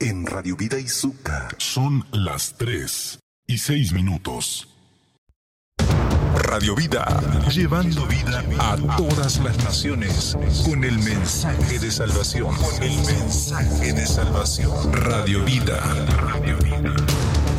en Radio Vida Izuka. Son las 3:06. Radio Vida, llevando vida a todas las naciones con el mensaje de salvación. Radio Vida.